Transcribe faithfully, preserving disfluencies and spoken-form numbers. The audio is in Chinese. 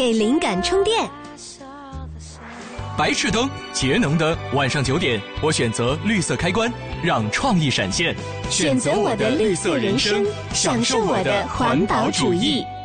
给灵感充电。 白炽灯，节能灯，晚上九点，我选择绿色开关，让创意闪现。 选择我的绿色人生，享受我的环保主义。